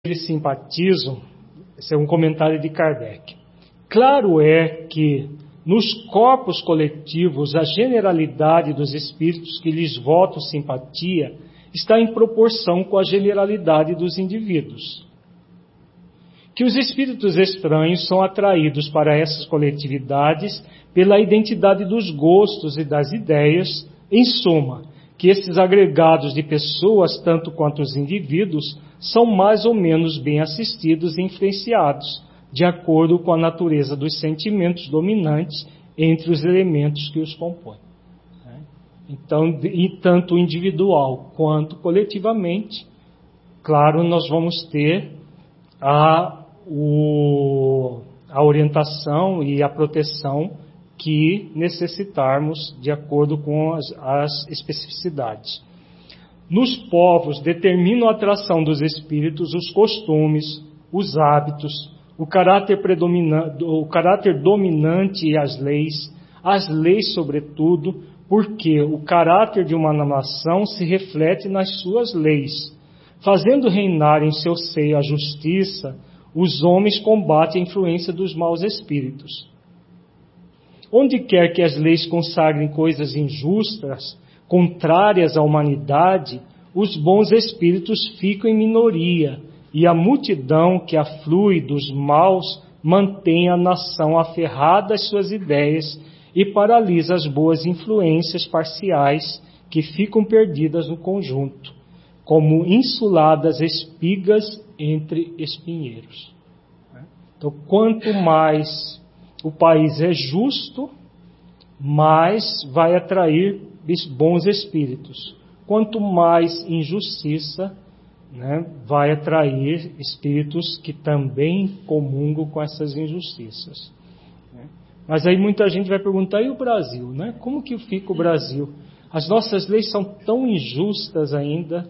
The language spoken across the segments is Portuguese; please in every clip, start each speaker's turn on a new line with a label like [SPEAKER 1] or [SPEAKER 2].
[SPEAKER 1] eles simpatizam, esse é um comentário de Kardec. Claro é que nos corpos coletivos a generalidade dos espíritos que lhes votam simpatia está em proporção com a generalidade dos indivíduos. Que os espíritos estranhos são atraídos para essas coletividades pela identidade dos gostos e das ideias, em suma, que esses agregados de pessoas, tanto quanto os indivíduos, são mais ou menos bem assistidos e influenciados, de acordo com a natureza dos sentimentos dominantes entre os elementos que os compõem. Então, e tanto individual quanto coletivamente, claro, nós vamos ter a orientação e a proteção que necessitarmos de acordo com as especificidades. Nos povos determinam a atração dos espíritos os costumes, os hábitos, o caráter dominante e as leis sobretudo, porque o caráter de uma nação se reflete nas suas leis. Fazendo reinar em seu seio a justiça, os homens combatem a influência dos maus espíritos. Onde quer que as leis consagrem coisas injustas, contrárias à humanidade, os bons espíritos ficam em minoria, e a multidão que aflui dos maus mantém a nação aferrada às suas ideias e paralisa as boas influências parciais que ficam perdidas no conjunto, como insuladas espigas entre espinheiros. Então, quanto mais o país é justo, mais vai atrair bons espíritos. Quanto mais injustiça, vai atrair espíritos que também comungam com essas injustiças. Mas aí muita gente vai perguntar, e o Brasil? Como que fica o Brasil? As nossas leis são tão injustas ainda,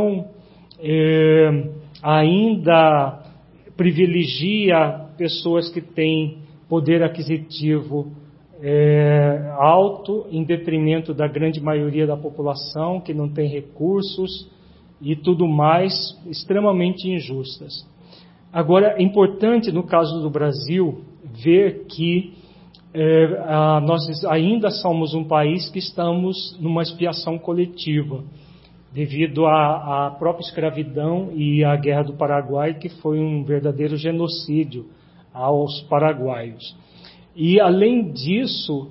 [SPEAKER 1] ainda privilegia pessoas que têm poder aquisitivo alto, em detrimento da grande maioria da população, que não tem recursos e tudo mais, extremamente injustas. Agora, é importante, no caso do Brasil, ver que nós ainda somos um país que estamos numa expiação coletiva, devido à própria escravidão e à Guerra do Paraguai, que foi um verdadeiro genocídio aos paraguaios. E, além disso,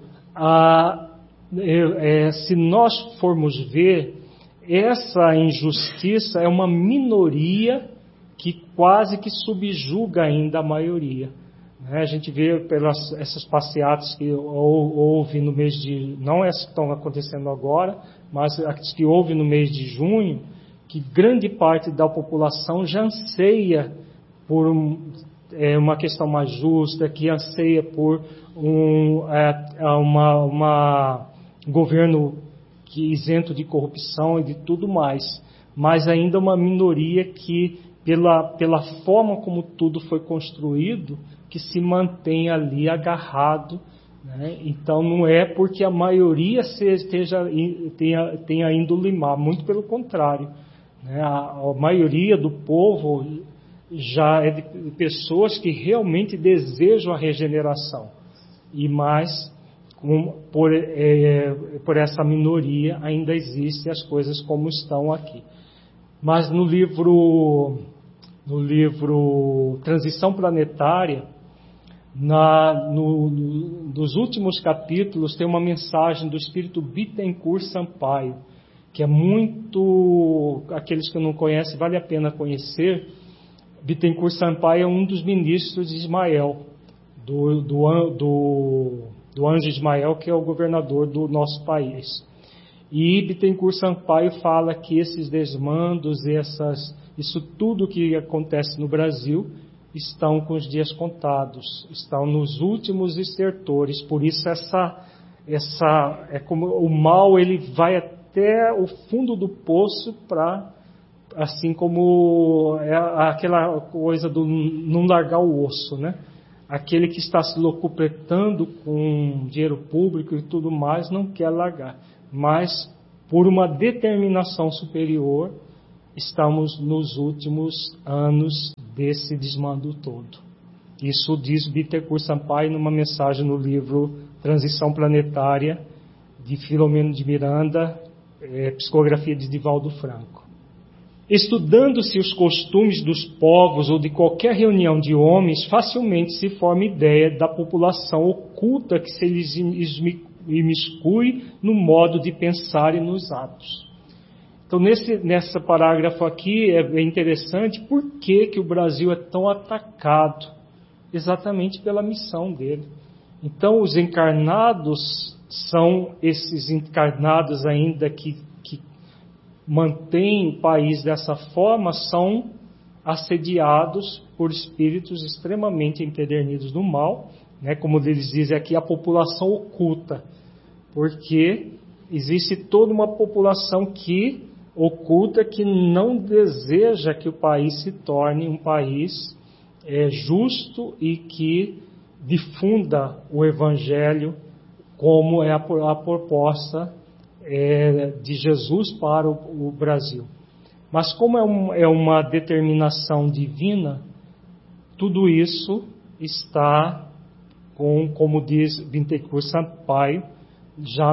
[SPEAKER 1] se nós formos ver, essa injustiça é uma minoria que quase que subjuga ainda a maioria. A gente vê pelas essas passeatas que houve no mês de... Não essas que estão acontecendo agora, mas as que houve no mês de junho, que grande parte da população já anseia por uma questão mais justa, que anseia por um governo isento de corrupção e de tudo mais. Mas ainda uma minoria que, pela forma como tudo foi construído, que se mantém ali agarrado. Então não é porque a maioria tenha índole má, muito pelo contrário. A maioria do povo já é de pessoas que realmente desejam a regeneração. E mais, por essa minoria ainda existem as coisas como estão aqui. Mas no livro Transição Planetária, dos últimos capítulos, tem uma mensagem do espírito Bittencourt Sampaio, que é muito... Aqueles que não conhecem, vale a pena conhecer. Bittencourt Sampaio é um dos ministros de Ismael, do anjo Ismael, que é o governador do nosso país. E Bittencourt Sampaio fala que esses desmandos, isso tudo que acontece no Brasil, estão com os dias contados, estão nos últimos estertores. Por isso é como o mal, ele vai até o fundo do poço, para, assim como aquela coisa do não largar o osso, Aquele que está se locupletando com dinheiro público e tudo mais não quer largar, mas por uma determinação superior estamos nos últimos anos desse desmando todo. Isso diz Bittencourt Sampaio numa mensagem no livro Transição Planetária, de Filomeno de Miranda, psicografia de Divaldo Franco. Estudando-se os costumes dos povos ou de qualquer reunião de homens, facilmente se forma ideia da população oculta que se lhes imiscui no modo de pensar e nos atos. Então, nessa parágrafo aqui é interessante por que o Brasil é tão atacado, exatamente pela missão dele. Então, os encarnados são esses encarnados ainda que mantêm o país dessa forma, são assediados por espíritos extremamente empedernidos do mal, né? Como eles dizem aqui, a população oculta, porque existe toda uma população oculta que não deseja que o país se torne um país justo e que difunda o Evangelho como é a proposta de Jesus para o Brasil. Mas como é uma determinação divina, tudo isso está, como diz Bittencourt Sampaio, já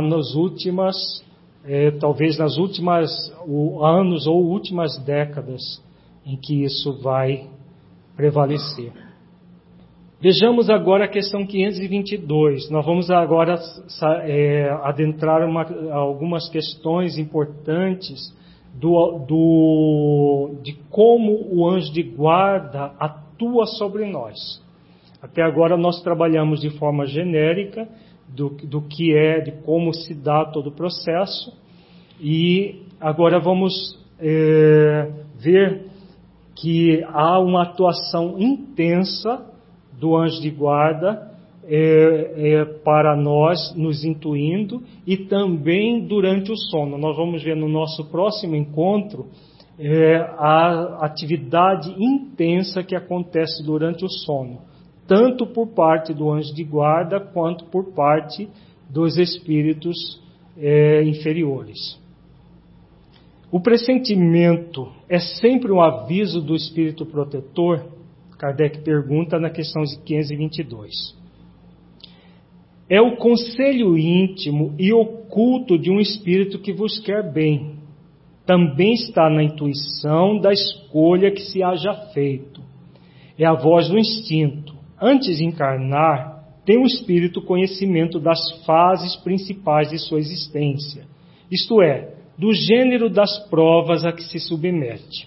[SPEAKER 1] talvez nas últimas anos ou últimas décadas em que isso vai prevalecer. Vejamos agora a questão 522. Nós vamos agora adentrar algumas questões importantes de como o anjo de guarda atua sobre nós. Até agora nós trabalhamos de forma genérica do que de como se dá todo o processo, e agora vamos ver que há uma atuação intensa do anjo de guarda para nós, nos intuindo, e também durante o sono. Nós vamos ver no nosso próximo encontro a atividade intensa que acontece durante o sono, tanto por parte do anjo de guarda, quanto por parte dos espíritos inferiores. O pressentimento é sempre um aviso do espírito protetor? Kardec pergunta na questão 522. É o conselho íntimo e oculto de um espírito que vos quer bem. Também está na intuição da escolha que se haja feito. É a voz do instinto. Antes de encarnar, tem o espírito conhecimento das fases principais de sua existência, isto é, do gênero das provas a que se submete.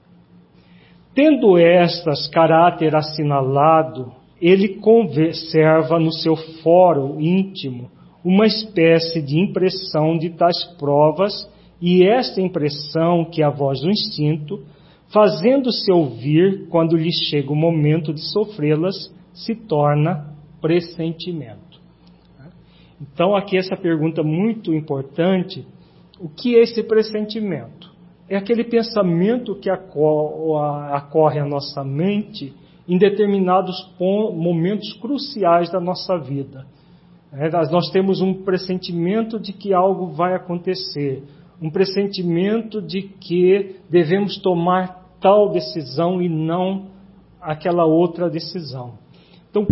[SPEAKER 1] Tendo estas caráter assinalado, ele conserva no seu fórum íntimo uma espécie de impressão de tais provas, e esta impressão, que é a voz do instinto, fazendo-se ouvir quando lhe chega o momento de sofrê-las, se torna pressentimento. Então, aqui essa pergunta muito importante: o que é esse pressentimento? É aquele pensamento que ocorre à nossa mente em determinados momentos cruciais da nossa vida. Nós temos um pressentimento de que algo vai acontecer, um pressentimento de que devemos tomar tal decisão e não aquela outra decisão. Então,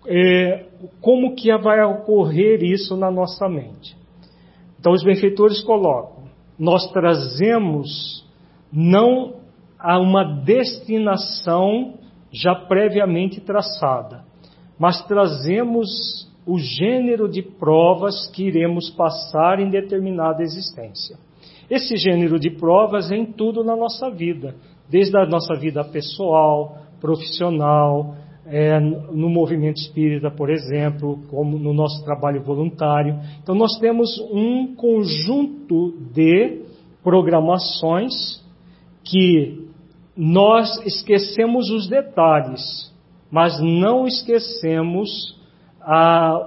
[SPEAKER 1] como que vai ocorrer isso na nossa mente? Então, os benfeitores colocam: nós trazemos não a uma destinação já previamente traçada, mas trazemos o gênero de provas que iremos passar em determinada existência. Esse gênero de provas é em tudo na nossa vida, desde a nossa vida pessoal, profissional, no movimento espírita, por exemplo, como no nosso trabalho voluntário. Então, nós temos um conjunto de programações que nós esquecemos os detalhes, mas não esquecemos a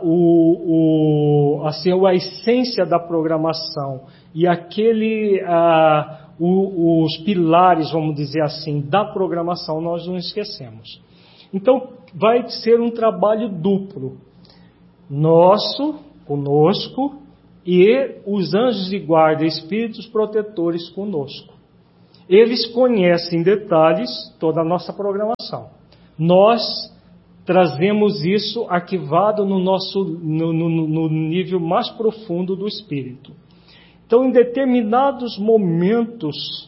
[SPEAKER 1] essência da programação e os pilares, vamos dizer assim, da programação nós não esquecemos. Então, vai ser um trabalho duplo, nosso, conosco, e os anjos de guarda, espíritos protetores conosco. Eles conhecem em detalhes toda a nossa programação. Nós trazemos isso arquivado no nível mais profundo do espírito. Então, em determinados momentos,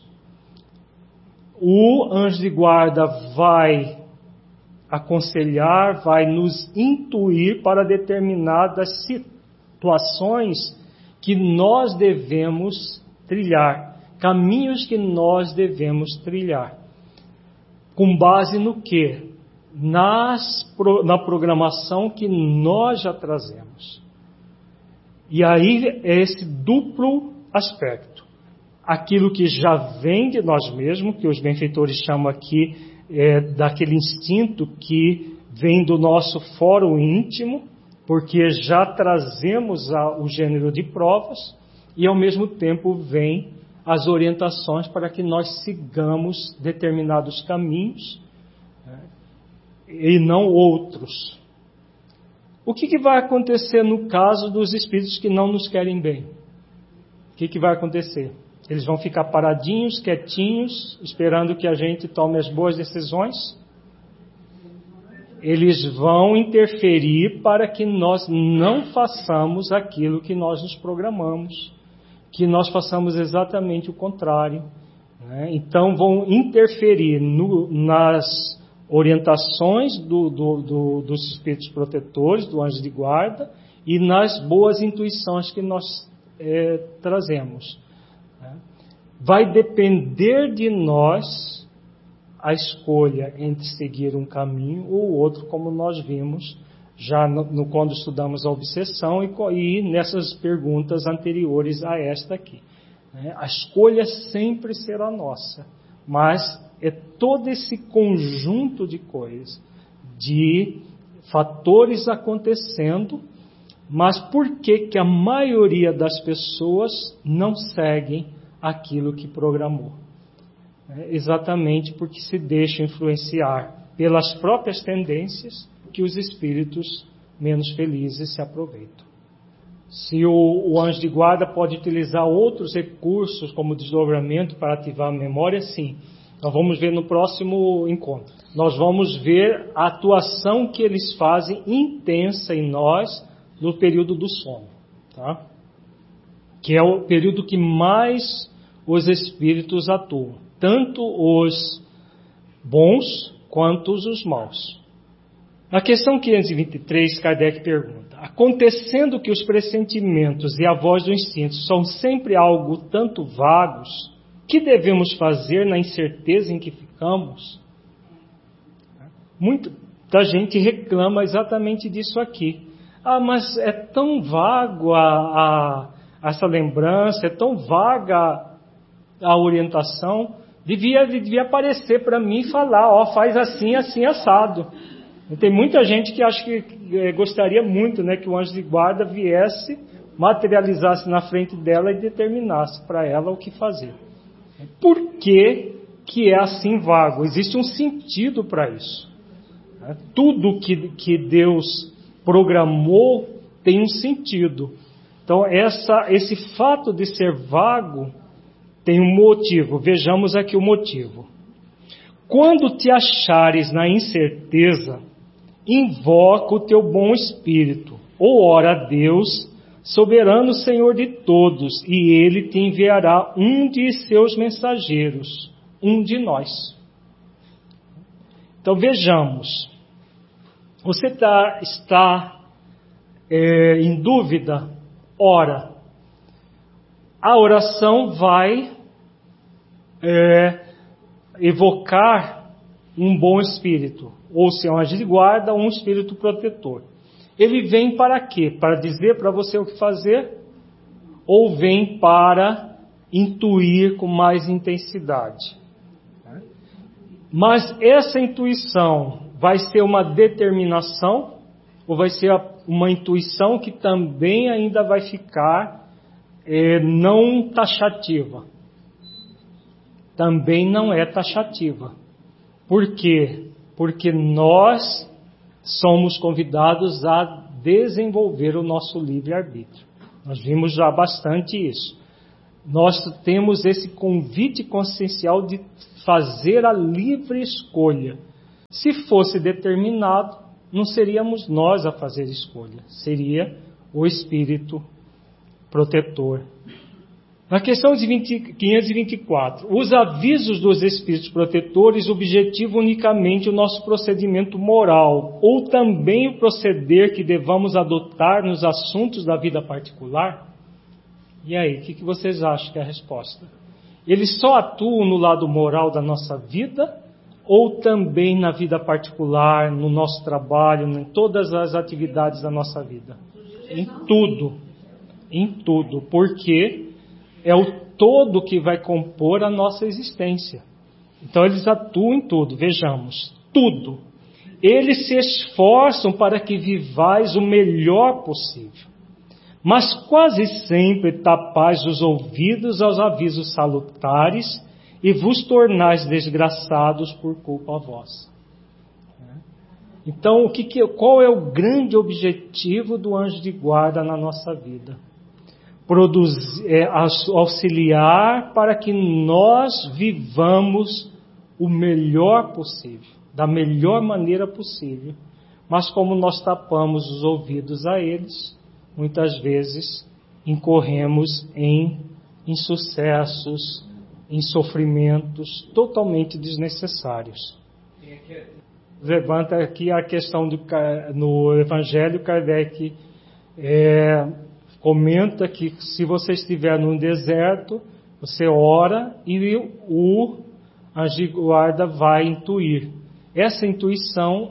[SPEAKER 1] o anjo de guarda vai aconselhar, vai nos intuir para determinadas situações que nós devemos trilhar, caminhos que nós devemos trilhar. Com base no quê? Na programação que nós já trazemos. E aí é esse duplo aspecto. Aquilo que já vem de nós mesmos, que os benfeitores chamam aqui daquele instinto que vem do nosso fórum íntimo, porque já trazemos o gênero de provas, e ao mesmo tempo vem as orientações para que nós sigamos determinados caminhos, né, e não outros. O que vai acontecer no caso dos espíritos que não nos querem bem? O que vai acontecer? Eles vão ficar paradinhos, quietinhos, esperando que a gente tome as boas decisões? Eles vão interferir para que nós não façamos aquilo que nós nos programamos, que nós façamos exatamente o contrário, né? Então vão interferir nas orientações dos espíritos protetores, do anjo de guarda, e nas boas intuições que nós trazemos. Vai depender de nós a escolha entre seguir um caminho ou outro, como nós vimos já quando estudamos a obsessão e nessas perguntas anteriores a esta aqui. A escolha sempre será nossa, mas é todo esse conjunto de coisas, de fatores acontecendo, mas por que a maioria das pessoas não seguem aquilo que programou? Exatamente porque se deixa influenciar pelas próprias tendências que os espíritos menos felizes se aproveitam. Se o anjo de guarda pode utilizar outros recursos, como desdobramento, para ativar a memória, sim. Nós vamos ver no próximo encontro. Nós vamos ver a atuação que eles fazem intensa em nós no período do sono, tá? Que é o período que mais os espíritos atuam, tanto os bons quanto os maus. Na questão 523, Kardec pergunta: acontecendo que os pressentimentos e a voz do instinto são sempre algo tanto vagos, que devemos fazer na incerteza em que ficamos? Muita gente reclama exatamente disso aqui. Mas é tão vago essa lembrança, é tão vaga a orientação, devia aparecer para mim e falar, faz assim, assim, assado. E tem muita gente que acha que gostaria muito, né, que o anjo de guarda viesse, materializasse na frente dela e determinasse para ela o que fazer. Por que é assim vago? Existe um sentido para isso. Tudo que Deus programou tem um sentido. Então, esse fato de ser vago tem um motivo. Vejamos aqui o motivo. Quando te achares na incerteza, invoca o teu bom espírito, ou ora a Deus, soberano Senhor de todos, e Ele te enviará um de seus mensageiros, um de nós. Então vejamos, você está em dúvida? Ora, a oração vai evocar um bom espírito, ou se é um anjo de guarda, um espírito protetor. Ele vem para quê? Para dizer para você o que fazer? Ou vem para intuir com mais intensidade? Mas essa intuição vai ser uma determinação ou vai ser uma intuição que também ainda vai ficar não taxativa? Também não é taxativa. Por quê? Porque nós somos convidados a desenvolver o nosso livre-arbítrio. Nós vimos já bastante isso. nós temos esse convite consciencial de fazer a livre escolha. Se fosse determinado, não seríamos nós a fazer escolha, seria o Espírito protetor. Na questão de 524, os avisos dos Espíritos protetores objetivam unicamente o nosso procedimento moral, ou também o proceder que devamos adotar nos assuntos da vida particular? E aí, o que vocês acham que é a resposta? Eles só atuam no lado moral da nossa vida, ou também na vida particular, no nosso trabalho, em todas as atividades da nossa vida? Em tudo, porque é o todo que vai compor a nossa existência. Então eles atuam em tudo, vejamos, tudo. Eles se esforçam para que vivais o melhor possível, mas quase sempre tapais os ouvidos aos avisos salutares e vos tornais desgraçados por culpa vossa. Então, qual é o grande objetivo do anjo de guarda na nossa vida? Auxiliar para que nós vivamos o melhor possível, da melhor maneira possível. Mas como nós tapamos os ouvidos a eles, muitas vezes incorremos em insucessos, em sofrimentos totalmente desnecessários. Levanta aqui a questão no Evangelho, Kardec comenta que se você estiver num deserto, você ora e o anjo de guarda vai intuir. Essa intuição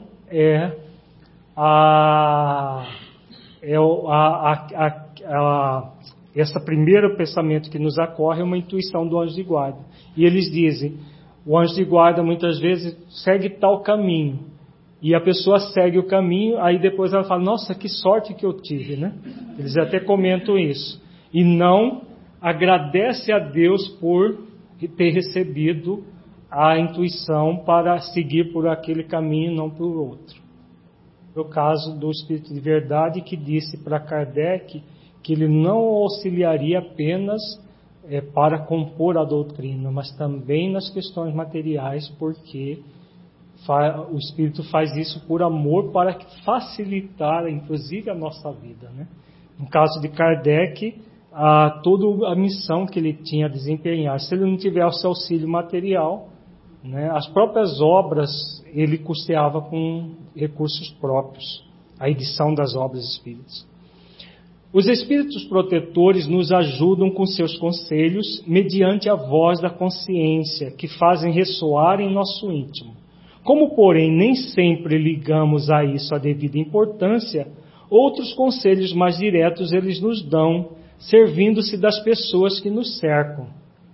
[SPEAKER 1] esse primeiro pensamento que nos ocorre é uma intuição do anjo de guarda. E eles dizem, o anjo de guarda muitas vezes segue tal caminho. E a pessoa segue o caminho, aí depois ela fala, nossa, que sorte que eu tive, né? Eles até comentam isso. E não agradece a Deus por ter recebido a intuição para seguir por aquele caminho, não por outro. No caso do Espírito de Verdade, que disse para Kardec que ele não auxiliaria apenas para compor a doutrina, mas também nas questões materiais, porque o Espírito faz isso por amor para facilitar, inclusive, a nossa vida, né? No caso de Kardec, toda a missão que ele tinha a desempenhar, se ele não tivesse auxílio material, né, as próprias obras ele custeava com recursos próprios, a edição das obras espíritas. Os Espíritos protetores nos ajudam com seus conselhos mediante a voz da consciência, que fazem ressoar em nosso íntimo. Como, porém, nem sempre ligamos a isso a devida importância, outros conselhos mais diretos eles nos dão, servindo-se das pessoas que nos cercam.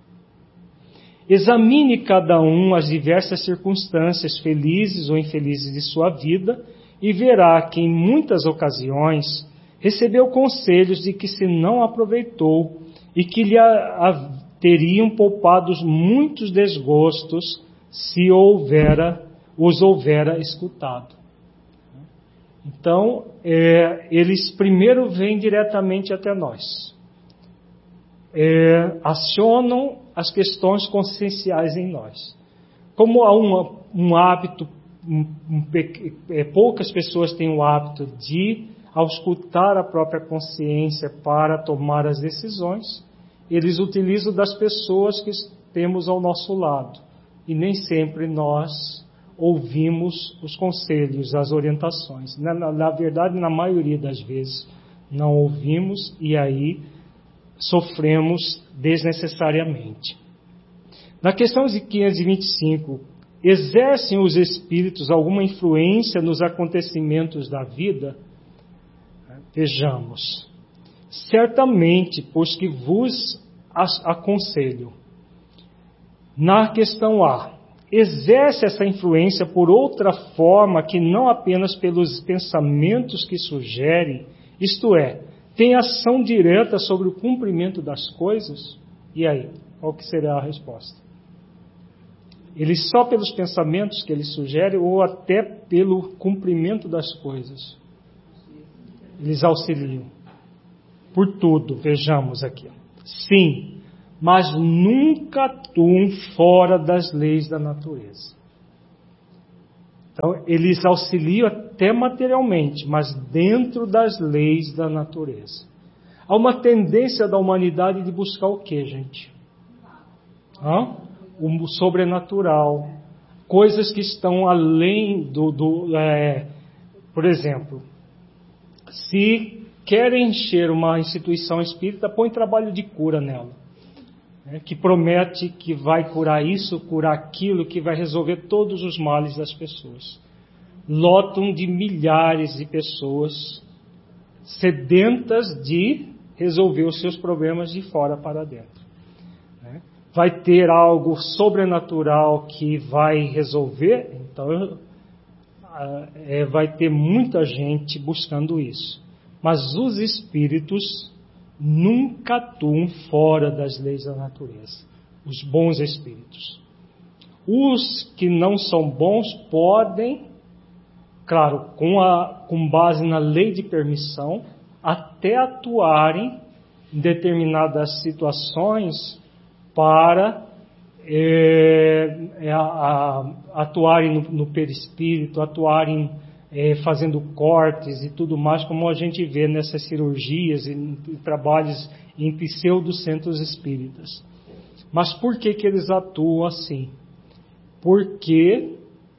[SPEAKER 1] Examine cada um as diversas circunstâncias, felizes ou infelizes de sua vida, e verá que em muitas ocasiões recebeu conselhos de que se não aproveitou e que lhe teriam poupado muitos desgostos se os houvera escutado. Então, eles primeiro vêm diretamente até nós. Acionam as questões conscienciais em nós. Como há um hábito, poucas pessoas têm o hábito de, ao escutar a própria consciência para tomar as decisões, eles utilizam das pessoas que temos ao nosso lado. E nem sempre nós ouvimos os conselhos, as orientações. Na verdade, na maioria das vezes, não ouvimos e aí sofremos desnecessariamente. Na questão de 525, exercem os espíritos alguma influência nos acontecimentos da vida? Vejamos. Certamente, pois que vos aconselho. Na questão A, exerce essa influência por outra forma que não apenas pelos pensamentos que sugerem, isto é, tem ação direta sobre o cumprimento das coisas? E aí, qual que será a resposta? Eles só pelos pensamentos que eles sugerem ou até pelo cumprimento das coisas? Eles auxiliam. Por tudo, vejamos aqui. Sim, mas nunca atuam fora das leis da natureza. Então, eles auxiliam até materialmente, mas dentro das leis da natureza. Há uma tendência da humanidade de buscar o quê, gente? O sobrenatural. Coisas que estão além por exemplo, se querem encher uma instituição espírita, põe trabalho de cura nela. Que promete que vai curar isso, curar aquilo, que vai resolver todos os males das pessoas. Lotam de milhares de pessoas sedentas de resolver os seus problemas de fora para dentro. Vai ter algo sobrenatural que vai resolver, então vai ter muita gente buscando isso. Mas os espíritos nunca atuam fora das leis da natureza. Os bons espíritos. Os que não são bons podem, claro, com base na lei de permissão, até atuarem em determinadas situações para atuarem no perispírito, atuarem fazendo cortes e tudo mais, como a gente vê nessas cirurgias e trabalhos em pseudocentros espíritas. Mas por que eles atuam assim? Porque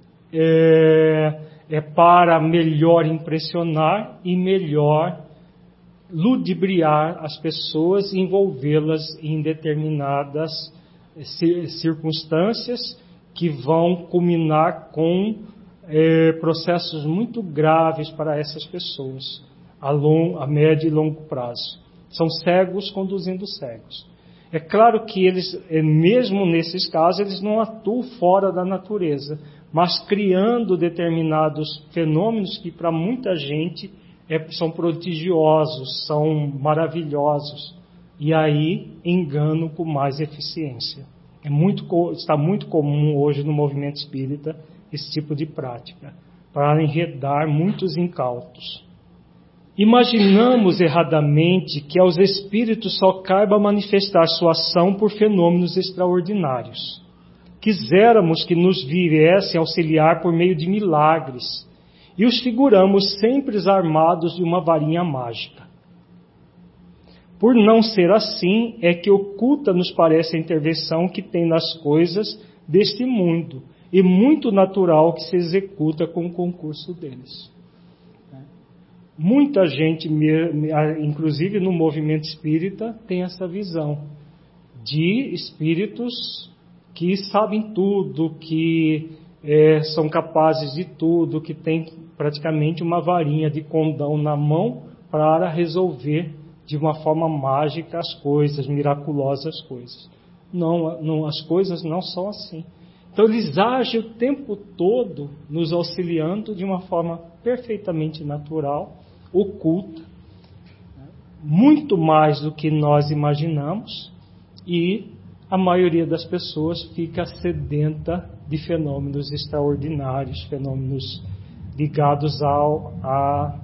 [SPEAKER 1] é para melhor impressionar e melhor ludibriar as pessoas e envolvê-las em determinadas circunstâncias que vão culminar com processos muito graves para essas pessoas a médio e longo prazo. São cegos conduzindo cegos. É claro que eles, mesmo nesses casos, eles não atuam fora da natureza, mas criando determinados fenômenos que para muita gente são prodigiosos, são maravilhosos, e aí enganam com mais eficiência. Está muito comum hoje no movimento espírita esse tipo de prática, para enredar muitos incautos. Imaginamos erradamente que aos espíritos só caiba manifestar sua ação por fenômenos extraordinários. Quiséramos que nos viessem auxiliar por meio de milagres, e os figuramos sempre armados de uma varinha mágica. Por não ser assim, é que oculta nos parece a intervenção que tem nas coisas deste mundo, e muito natural que se executa com o concurso deles. Muita gente, inclusive no movimento espírita, tem essa visão de espíritos que sabem tudo, que são capazes de tudo, que têm praticamente uma varinha de condão na mão para resolver de uma forma mágica as coisas, miraculosas as coisas. Não, as coisas não são assim. Então eles agem o tempo todo nos auxiliando de uma forma perfeitamente natural, oculta, muito mais do que nós imaginamos, e a maioria das pessoas fica sedenta de fenômenos extraordinários, fenômenos ligados a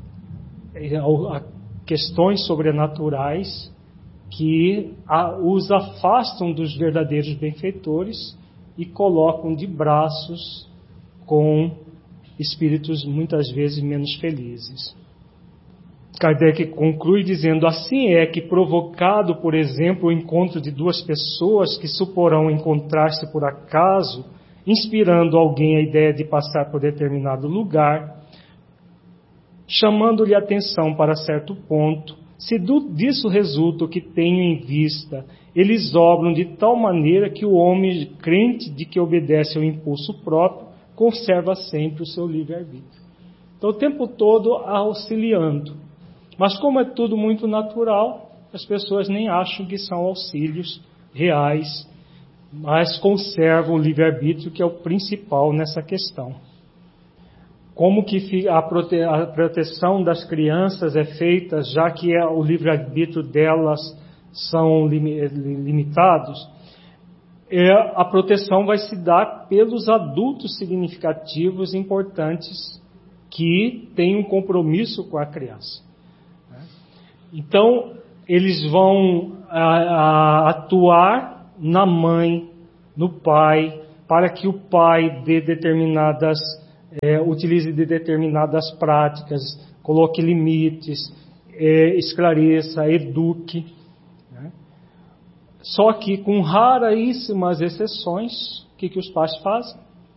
[SPEAKER 1] questões sobrenaturais que os afastam dos verdadeiros benfeitores e colocam de braços com espíritos muitas vezes menos felizes. Kardec conclui dizendo: assim é que, provocado, por exemplo, o encontro de duas pessoas que suporão encontrar-se por acaso, inspirando alguém a ideia de passar por determinado lugar, chamando-lhe a atenção para certo ponto, se disso resulta o que tenho em vista, eles obram de tal maneira que o homem crente de que obedece ao impulso próprio conserva sempre o seu livre-arbítrio. Então, o tempo todo auxiliando. Mas como é tudo muito natural, as pessoas nem acham que são auxílios reais, mas conservam o livre-arbítrio, que é o principal nessa questão. Como que a proteção das crianças é feita, já que o livre-arbítrio delas são limitados, a proteção vai se dar pelos adultos significativos importantes que têm um compromisso com a criança. Então, eles vão atuar na mãe, no pai, para que o pai utilize de determinadas práticas, coloque limites, esclareça, eduque. Né? Só que com raríssimas exceções, o que os pais fazem?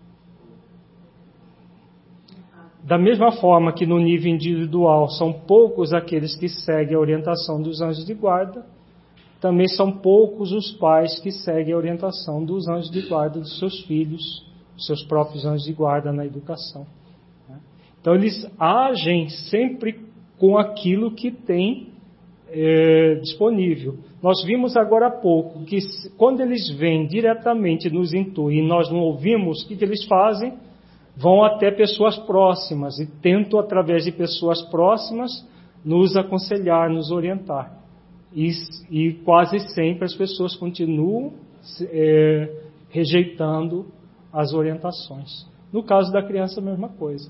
[SPEAKER 1] Da mesma forma que no nível individual são poucos aqueles que seguem a orientação dos anjos de guarda, também são poucos os pais que seguem a orientação dos anjos de guarda dos seus filhos, dos seus próprios anjos de guarda na educação. Então eles agem sempre com aquilo que tem disponível. Nós vimos agora há pouco que quando eles vêm diretamente nos intuem e nós não ouvimos, o que eles fazem? Vão até pessoas próximas e tentam, através de pessoas próximas, nos aconselhar, nos orientar. E quase sempre as pessoas continuam rejeitando as orientações. No caso da criança, a mesma coisa.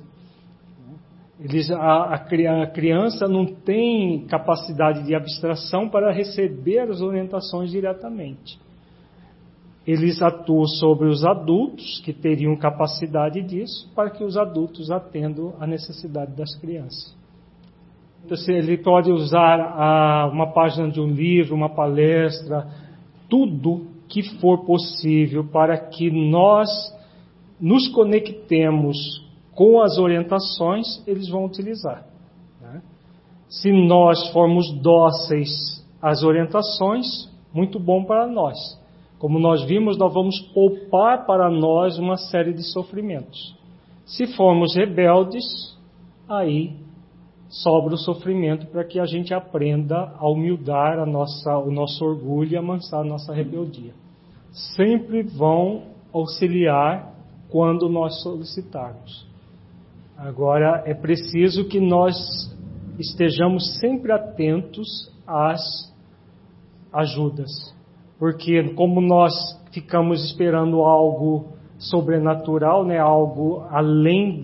[SPEAKER 1] A criança não tem capacidade de abstração para receber as orientações diretamente. Eles atuam sobre os adultos, que teriam capacidade disso, para que os adultos atendam à necessidade das crianças. Então, ele pode usar uma página de um livro, uma palestra, tudo que for possível para que nós nos conectemos com as orientações, eles vão utilizar. Né? Se nós formos dóceis às orientações, muito bom para nós. Como nós vimos, nós vamos poupar para nós uma série de sofrimentos. Se formos rebeldes, aí sobra o sofrimento para que a gente aprenda a humildar o nosso orgulho e amansar a nossa rebeldia. Sempre vão auxiliar quando nós solicitarmos. Agora, é preciso que nós estejamos sempre atentos às ajudas. Porque como nós ficamos esperando algo sobrenatural, né, algo além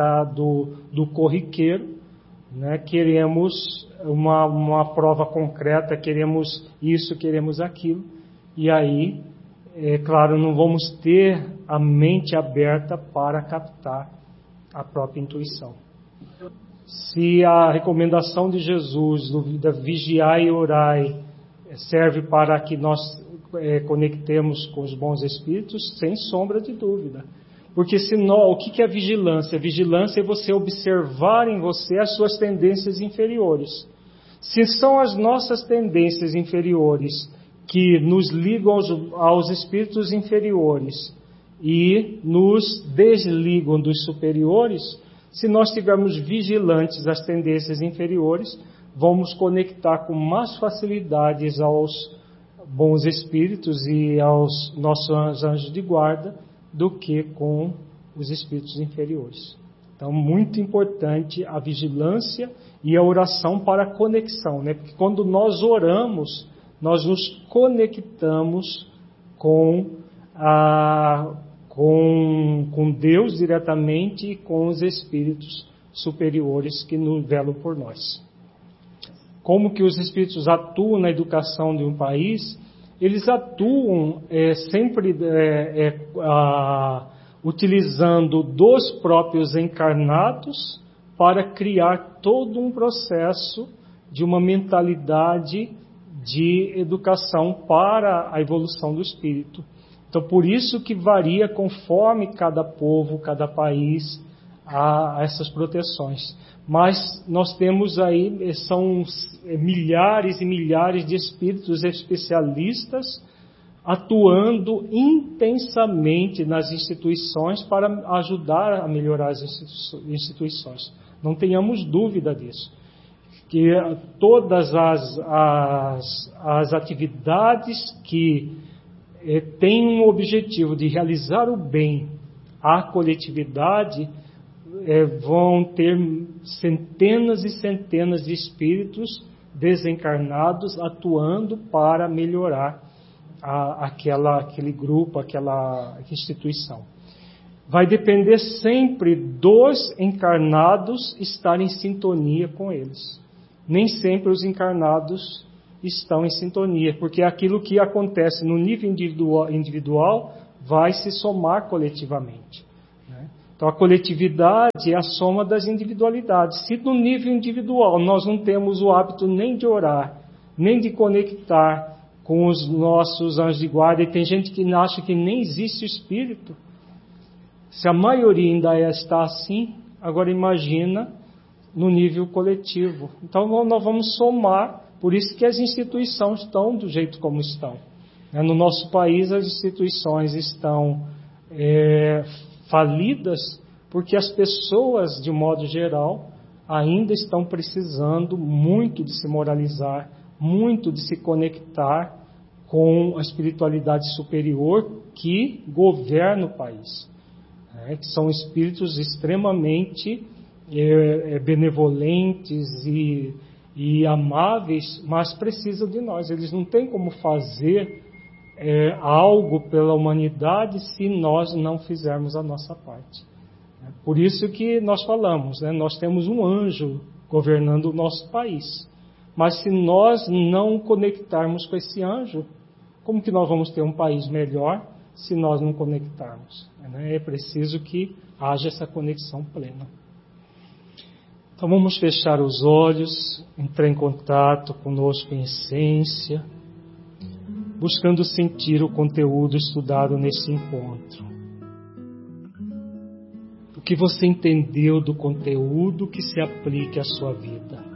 [SPEAKER 1] do corriqueiro, né, queremos uma prova concreta, queremos isso, queremos aquilo, e aí, claro, não vamos ter a mente aberta para captar a própria intuição. Se a recomendação de Jesus, da vigiai e orai, serve para que nós conectemos com os bons espíritos, sem sombra de dúvida. Porque senão, o que é vigilância? Vigilância é você observar em você as suas tendências inferiores. Se são as nossas tendências inferiores que nos ligam aos espíritos inferiores e nos desligam dos superiores, se nós estivermos vigilantes às tendências inferiores, vamos conectar com mais facilidades aos bons espíritos e aos nossos anjos de guarda do que com os espíritos inferiores. Então, muito importante a vigilância e a oração para a conexão, né? Porque quando nós oramos, nós nos conectamos com Deus diretamente e com os espíritos superiores que nos velam por nós. Como que os espíritos atuam na educação de um país? Eles atuam sempre utilizando dos próprios encarnados para criar todo um processo de uma mentalidade de educação para a evolução do espírito. Então, por isso que varia conforme cada povo, cada país, a essas proteções. Mas nós temos aí, são milhares e milhares de espíritos especialistas atuando intensamente nas instituições para ajudar a melhorar as instituições. Não tenhamos dúvida disso. Que todas as atividades que têm o objetivo de realizar o bem à coletividade vão ter centenas e centenas de espíritos desencarnados atuando para melhorar aquele grupo, aquela instituição. Vai depender sempre dos encarnados estarem em sintonia com eles. Nem sempre os encarnados estão em sintonia, porque aquilo que acontece no nível individual vai se somar coletivamente. Então a coletividade é a soma das individualidades. Se no nível individual nós não temos o hábito nem de orar, nem de conectar com os nossos anjos de guarda, e tem gente que acha que nem existe espírito, se a maioria ainda está assim, agora imagina no nível coletivo. Então nós vamos somar, por isso que as instituições estão do jeito como estão. No nosso país as instituições estão falidas, porque as pessoas, de modo geral, ainda estão precisando muito de se moralizar, muito de se conectar com a espiritualidade superior que governa o país. Que são espíritos extremamente benevolentes e amáveis, mas precisam de nós. Eles não têm como fazer algo pela humanidade se nós não fizermos a nossa parte. Por isso que nós falamos, nós temos um anjo governando o nosso país. Mas se nós não conectarmos com esse anjo, como que nós vamos ter um país melhor se nós não conectarmos? É preciso que haja essa conexão plena. Então vamos fechar os olhos, entrar em contato conosco em essência, buscando sentir o conteúdo estudado nesse encontro. O que você entendeu do conteúdo que se aplique à sua vida.